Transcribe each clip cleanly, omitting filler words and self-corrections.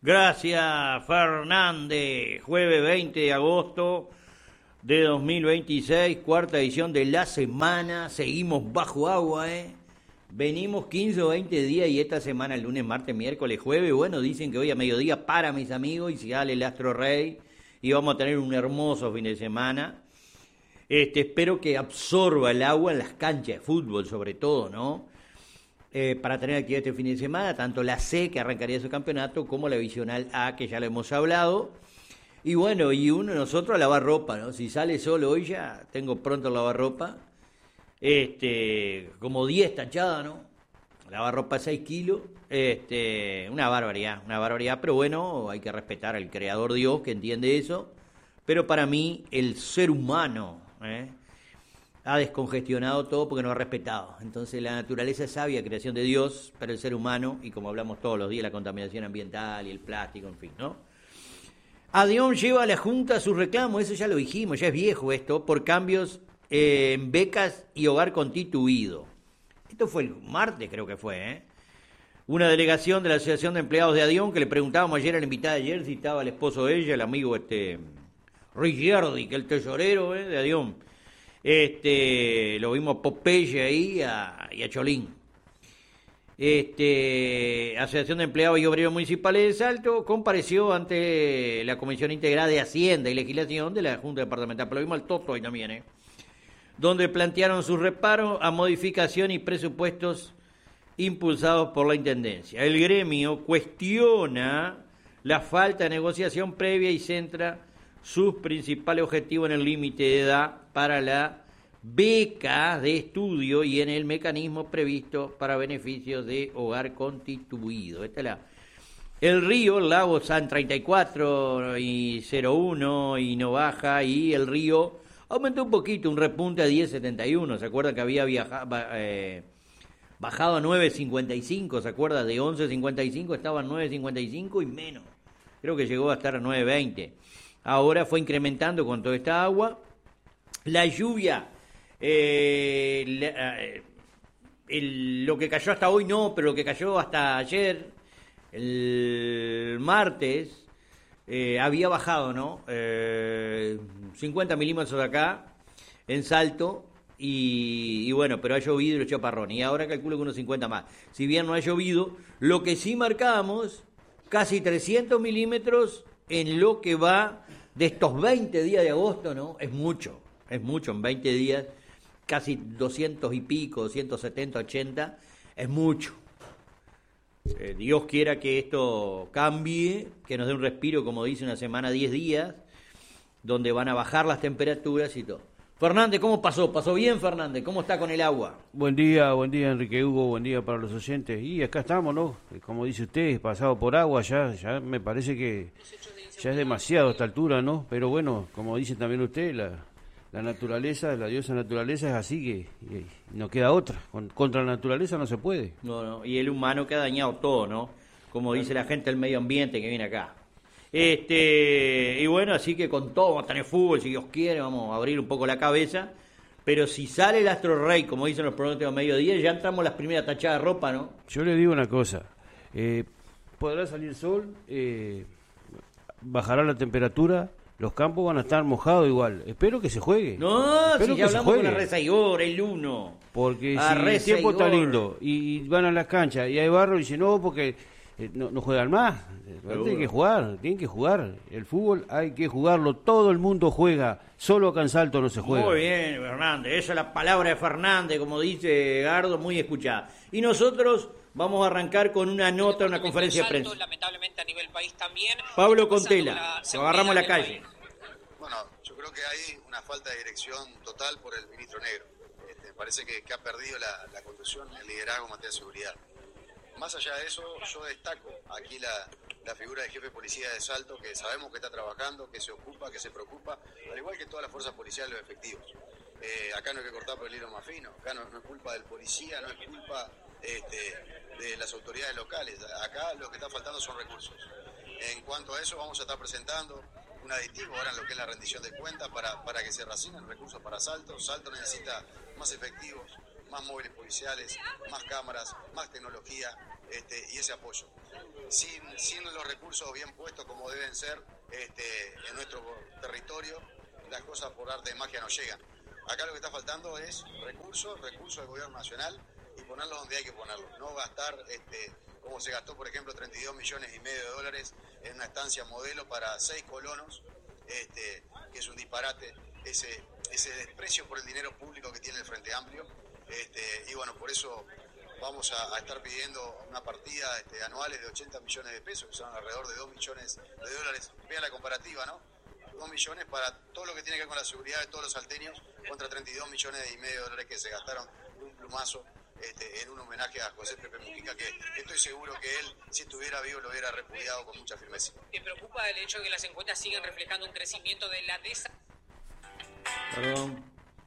Gracias, Fernández. Jueves 20 de agosto de 2026, cuarta edición de la semana. Seguimos bajo agua, Venimos 15 o 20 días y esta semana, el lunes, martes, miércoles, jueves. Bueno, dicen que hoy a mediodía para mis amigos y sale el Astro Rey y vamos a tener un hermoso fin de semana. Espero que absorba el agua en las canchas de fútbol, sobre todo, ¿no? Para tener actividad este fin de semana, tanto la C, que arrancaría su campeonato, como la Divisional A, que ya lo hemos hablado. Y bueno, nosotros a lavar ropa, ¿no? Si sale solo hoy ya, tengo pronto lavar ropa. Como 10 tachadas, ¿no? Lavar ropa 6 kilos. Una barbaridad, pero bueno, hay que respetar al creador Dios, que entiende eso. Pero para mí, el ser humano, ha descongestionado todo porque no ha respetado. Entonces la naturaleza es sabia, creación de Dios, pero el ser humano, y como hablamos todos los días, la contaminación ambiental y el plástico, en fin, ¿no? ADIOM lleva a la Junta su reclamo, eso ya lo dijimos, ya es viejo esto, por cambios en becas y hogar constituido. Esto fue el martes, creo que fue, Una delegación de la Asociación de Empleados de ADIOM, que le preguntábamos ayer a la invitada de ayer si estaba el esposo de ella, el amigo Ricciardi, que es el tesorero de ADIOM. Lo vimos a Popeye ahí y a Cholín. Asociación de Empleados y Obreros Municipales de Salto compareció ante la Comisión Integrada de Hacienda y Legislación de la Junta Departamental, pero lo vimos al Toto ahí también, donde plantearon sus reparos a modificación y presupuestos impulsados por la Intendencia. El gremio cuestiona la falta de negociación previa y centra sus principales objetivos en el límite de edad para la beca de estudio y en el mecanismo previsto para beneficios de hogar constituido. El río, el lago San 34 y 01 y no baja, y el río aumentó un poquito, un repunte a 10.71. ¿Se acuerdan que había bajado a 9.55? ¿Se acuerdan? De 11.55 estaba a 9.55 y menos. Creo que llegó a estar a 9.20. Ahora fue incrementando con toda esta agua. La lluvia, lo que cayó hasta hoy no, pero lo que cayó hasta ayer, el martes, había bajado, ¿no? 50 milímetros acá, en Salto, y bueno, pero ha llovido y los chaparrones. Y ahora calculo que unos 50 más. Si bien no ha llovido, lo que sí marcamos, casi 300 milímetros en lo que va de estos 20 días de agosto, ¿no? Es mucho en 20 días, casi 200 y pico, 270, 80, es mucho. Dios quiera que esto cambie, que nos dé un respiro, como dice, una semana, 10 días, donde van a bajar las temperaturas y todo. Fernández, ¿cómo pasó? ¿Pasó bien, Fernández? ¿Cómo está con el agua? Buen día, Enrique Hugo, buen día para los oyentes. Y acá estamos, ¿no? Como dice usted, pasado por agua, ya me parece que ya es demasiado a esta altura, ¿no? Pero bueno, como dice también usted, la naturaleza, la diosa naturaleza es así que no queda otra. Contra la naturaleza no se puede. No, y el humano que ha dañado todo, ¿no? Como dice la gente del medio ambiente que viene acá. Y bueno, así que con todo, vamos a tener fútbol, si Dios quiere, vamos a abrir un poco la cabeza. Pero si sale el Astro Rey, como dicen los pronósticos a mediodía, ya entramos las primeras tachadas de ropa, ¿no? Yo le digo una cosa, podrá salir sol, bajará la temperatura, los campos van a estar mojados igual. Espero que se juegue. No, si ya hablamos con la Rezaigor, el 1. Porque si el tiempo está lindo y van a las canchas y hay barro y dicen no, porque no juegan más. Tienen que jugar. El fútbol hay que jugarlo. Todo el mundo juega. Solo acá en Salto no se juega. Muy bien, Fernández. Esa es la palabra de Fernández, como dice Gardo, muy escuchada. Y nosotros vamos a arrancar con una nota, una conferencia de prensa. Lamentablemente a nivel país también. Pablo Contela, lo agarramos a la calle. Bueno, yo creo que hay una falta de dirección total por el ministro Negro. Me parece que ha perdido la conducción, el liderazgo en materia de seguridad. Más allá de eso, yo destaco aquí la figura del jefe de policía de Salto, que sabemos que está trabajando, que se ocupa, que se preocupa, al igual que todas las fuerzas policiales, los efectivos. Acá no hay que cortar por el hilo más fino, acá no es culpa del policía, no es culpa de las autoridades locales. Acá lo que está faltando son recursos. En cuanto a eso, vamos a estar presentando un aditivo ahora en lo que es la rendición de cuentas para que se reasignen recursos para Salto. Salto necesita más efectivos, más móviles policiales, más cámaras, más tecnología. y ese apoyo. Sin los recursos bien puestos como deben ser en nuestro territorio, las cosas por arte de magia no llegan. Acá lo que está faltando es recursos del gobierno nacional y ponerlos donde hay que ponerlos. No gastar como se gastó, por ejemplo, 32,5 millones de dólares en una estancia modelo para 6 colonos, que es un disparate, ese desprecio por el dinero público que tiene el Frente Amplio, y bueno, por eso vamos a estar pidiendo una partida anuales de 80 millones de pesos, que son alrededor de 2 millones de dólares. Vean la comparativa, ¿no? 2 millones para todo lo que tiene que ver con la seguridad de todos los salteños, contra 32,5 millones de dólares que se gastaron de un plumazo en un homenaje a José Pepe Mujica, que estoy seguro que él, si estuviera vivo, lo hubiera repudiado con mucha firmeza. ¿Te preocupa el hecho de que las encuestas siguen reflejando un crecimiento de la Perdón.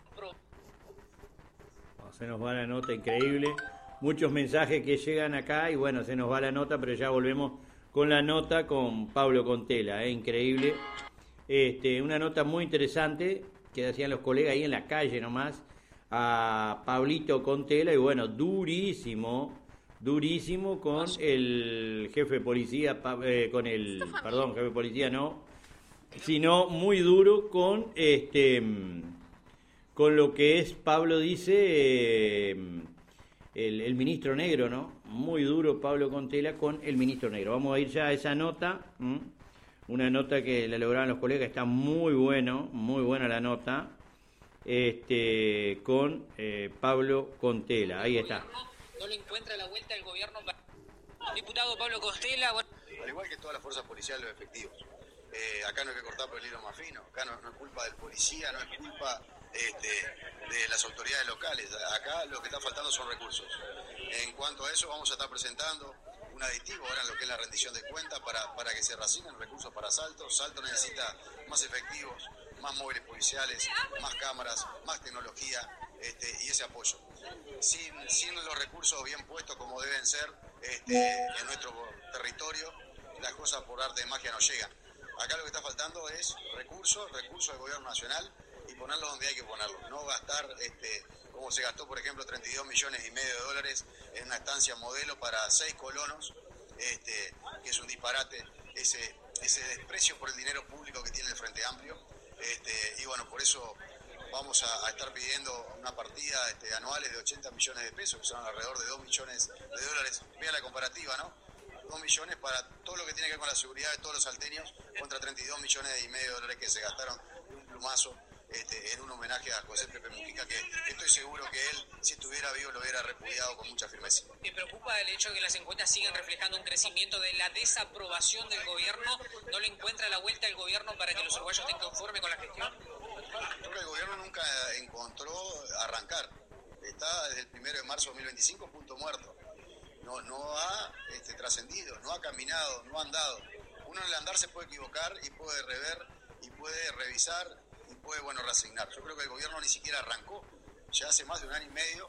Se nos va la nota, increíble. Muchos mensajes que llegan acá y bueno, se nos va la nota, pero ya volvemos con la nota con Pablo Contela, increíble. Una nota muy interesante que hacían los colegas ahí en la calle nomás a Pablito Contela y bueno, durísimo con el jefe de policía, jefe de policía no, sino muy duro con lo que es, Pablo dice, el ministro negro, ¿no? Muy duro Pablo Contela con el ministro negro. Vamos a ir ya a esa nota, una nota que la lograron los colegas, está muy buena la nota, con Pablo Contela, ahí está. No le encuentra la vuelta el gobierno. Diputado Pablo Contela. Al igual que todas las fuerzas policiales, los efectivos. Acá no hay que cortar por el hilo más fino, acá no es culpa del policía, no es culpa de las autoridades locales. Acá lo que está faltando son recursos. En cuanto a eso, vamos a estar presentando un aditivo ahora en lo que es la rendición de cuentas para que se racinen recursos para Salto. Salto necesita más efectivos, más móviles policiales, más cámaras, más tecnología y ese apoyo. Sin los recursos bien puestos como deben ser en nuestro territorio, las cosas por arte de magia no llegan. Acá lo que está faltando es recursos del gobierno nacional y ponerlos donde hay que ponerlos. No gastar como se gastó, por ejemplo, 32,5 millones de dólares en una estancia modelo para 6 colonos, que es un disparate, ese desprecio por el dinero público que tiene el Frente Amplio, y bueno, por eso vamos a estar pidiendo una partida anuales de 80 millones de pesos, que son alrededor de 2 millones de dólares. Vean la comparativa, ¿no? 2 millones para todo lo que tiene que ver con la seguridad de todos los salteños, contra 32,5 millones de dólares que se gastaron de un plumazo en un homenaje a José Pepe Mujica, que estoy seguro que él, si estuviera vivo, lo hubiera repudiado con mucha firmeza. ¿Te preocupa el hecho de que las encuestas siguen reflejando un crecimiento de la desaprobación del gobierno? ¿No le encuentra la vuelta el gobierno para que los uruguayos estén conformes con la gestión? Yo creo que el gobierno nunca encontró arrancar. Está desde el 1 de marzo de 2025, punto muerto. No ha trascendido, no ha caminado, no ha andado. Uno en el andar se puede equivocar y puede rever y puede revisar y puede, reasignar. Yo creo que el gobierno ni siquiera arrancó. Ya hace más de un año y medio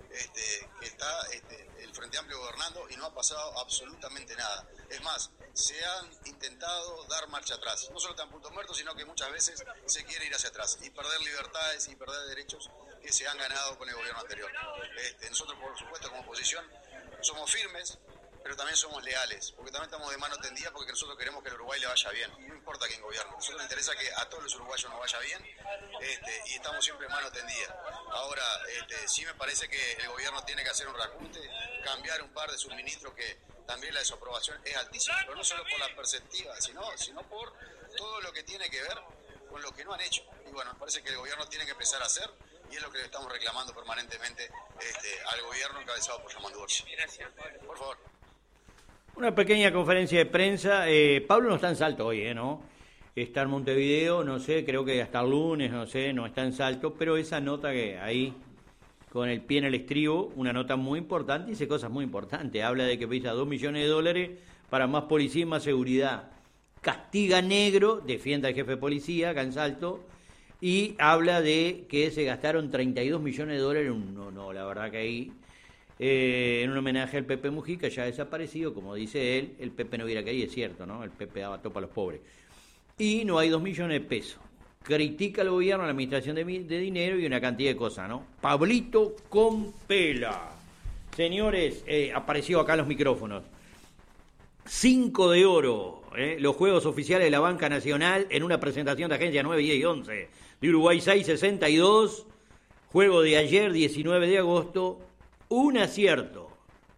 que está el Frente Amplio gobernando y no ha pasado absolutamente nada. Es más, se han intentado dar marcha atrás. No solo está en punto muerto, sino que muchas veces se quiere ir hacia atrás y perder libertades y perder derechos que se han ganado con el gobierno anterior. Nosotros, por supuesto, como oposición, somos firmes, pero también somos leales, porque también estamos de mano tendida, porque nosotros queremos que al Uruguay le vaya bien, no importa quién gobierne. A nosotros nos interesa que a todos los uruguayos nos vaya bien, y estamos siempre de mano tendida. Ahora, sí me parece que el gobierno tiene que hacer un reajuste, cambiar un par de sus ministros, que también la desaprobación es altísima, pero no solo por la perspectiva, sino por todo lo que tiene que ver con lo que no han hecho. Y bueno, me parece que el gobierno tiene que empezar a hacer, y es lo que le estamos reclamando permanentemente al gobierno encabezado por Yamandu Orsi. Gracias. Por favor. Una pequeña conferencia de prensa. Pablo no está en Salto hoy, ¿no? Está en Montevideo, no sé, creo que hasta el lunes, no sé, no está en Salto, pero esa nota que ahí, con el pie en el estribo, una nota muy importante, dice cosas muy importantes. Habla de que pisa 2 millones de dólares para más policía y más seguridad. Castiga negro, defiende al jefe de policía acá en Salto, y habla de que se gastaron 32 millones de dólares, no, la verdad que ahí, en un homenaje al Pepe Mujica, ya desaparecido, como dice él, el Pepe no hubiera querido, es cierto, ¿no? El Pepe daba topa a los pobres. Y no hay 2 millones de pesos. Critica al gobierno, la administración de dinero y una cantidad de cosas, ¿no? Pablito Contela. Señores, apareció acá en los micrófonos. 5 de oro, los juegos oficiales de la Banca Nacional en una presentación de Agencia 9, 10 y 11. De Uruguay 662, juego de ayer, 19 de agosto, un acierto,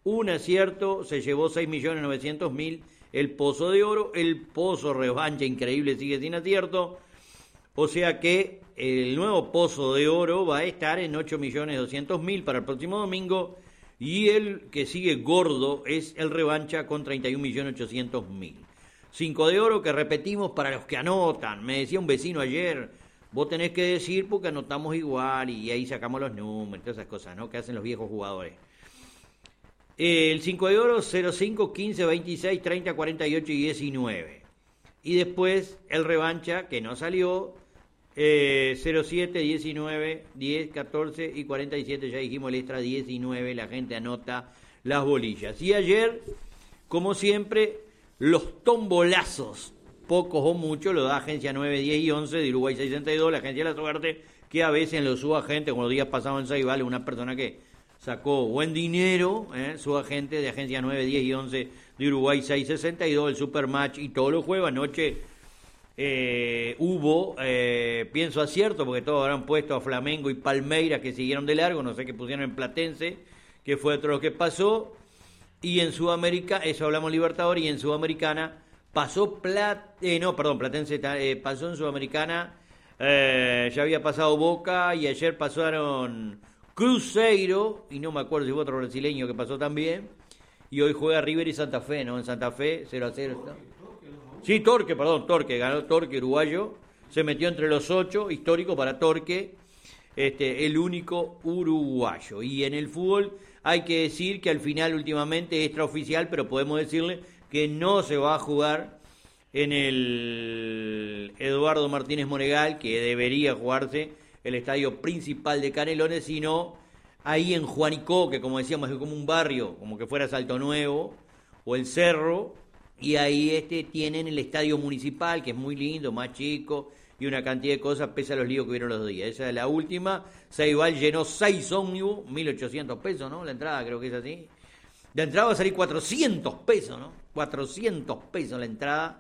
se llevó 6.900.000 el pozo de oro, el pozo revancha increíble sigue sin acierto, o sea que el nuevo pozo de oro va a estar en 8.200.000 para el próximo domingo, y el que sigue gordo es el revancha con 31.800.000. 5 de oro que repetimos para los que anotan. Me decía un vecino ayer, vos tenés que decir porque anotamos igual y ahí sacamos los números, todas esas cosas, ¿no? Que hacen los viejos jugadores. El 5 de oro, 0,5, 15, 26, 30, 48 y 19. Y después el revancha, que no salió, 07, 19, 10, 14 y 47, ya dijimos el extra 19, la gente anota las bolillas. Y ayer, como siempre, los tombolazos, pocos o muchos, lo da Agencia 9, 10 y 11 de Uruguay 662, la Agencia de la Suerte, que a veces lo suba gente, como los días pasados en Ceibal, una persona que sacó buen dinero, su agente de Agencia 9, 10 y 11 de Uruguay 662, el Supermatch y todos los juegos. Anoche hubo, pienso acierto, porque todos habrán puesto a Flamengo y Palmeiras que siguieron de largo, no sé qué pusieron en Platense, que fue otro lo que pasó, y en Sudamérica, eso hablamos Libertadores, y en Sudamericana pasó Platense pasó en Sudamericana, ya había pasado Boca, y ayer pasaron Cruzeiro, y no me acuerdo si fue otro brasileño que pasó también, y hoy juega River y Santa Fe, ¿no? En Santa Fe, 0-0 está. Sí, Torque, ganó Torque, uruguayo, se metió entre los 8, histórico para Torque, el único uruguayo. Y en el fútbol hay que decir que al final últimamente es extraoficial, pero podemos decirle que no se va a jugar en el Eduardo Martínez Monegal, que debería jugarse el estadio principal de Canelones, sino ahí en Juanicó, que como decíamos es como un barrio, como que fuera Salto Nuevo, o el Cerro, y ahí tienen el estadio municipal, que es muy lindo, más chico, y una cantidad de cosas, pese a los líos que hubieron los días. Esa es la última. Ceibal llenó 6 ómnibus, 1.800 pesos, ¿no? La entrada creo que es así. La entrada va a salir 400 pesos, ¿no? 400 pesos la entrada.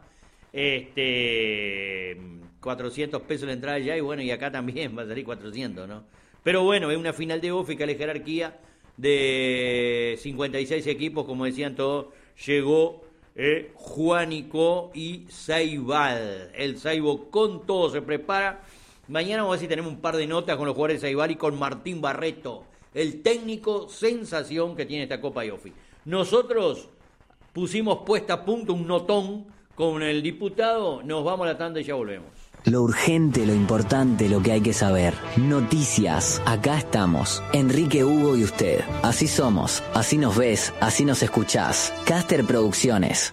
400 pesos la entrada ya, y bueno, y acá también va a salir 400, ¿no? Pero bueno, es una final de OFI, que la jerarquía de 56 equipos, como decían todos, llegó Juanico y Ceibal. El Ceibo con todo se prepara. Mañana vamos a ver si tenemos un par de notas con los jugadores de Ceibal y con Martín Barreto, el técnico sensación que tiene esta Copa IOFI. Nosotros pusimos puesta a punto un notón con el diputado, nos vamos a la tanda y ya volvemos. Lo urgente, lo importante, lo que hay que saber. Noticias. Acá estamos. Enrique, Hugo y usted. Así somos. Así nos ves. Así nos escuchás. Caster Producciones.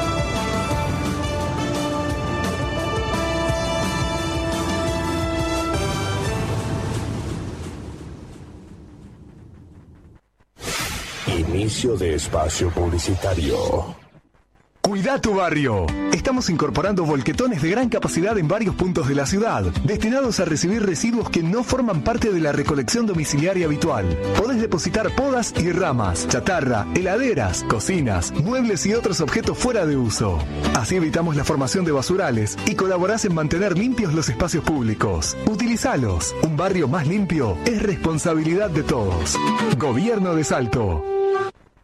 Inicio de espacio publicitario. Cuida tu barrio. Estamos incorporando volquetones de gran capacidad en varios puntos de la ciudad, destinados a recibir residuos que no forman parte de la recolección domiciliaria habitual. Podés depositar podas y ramas, chatarra, heladeras, cocinas, muebles y otros objetos fuera de uso. Así evitamos la formación de basurales y colaborás en mantener limpios los espacios públicos. Utilizalos. Un barrio más limpio es responsabilidad de todos. Gobierno de Salto.